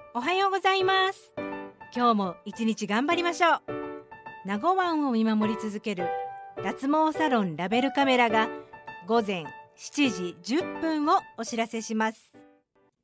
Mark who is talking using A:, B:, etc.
A: おはようございます。今日も一日頑張りましょう。名護湾を見守り続ける脱毛サロンラベルカメラが午前7時10分をお知らせします。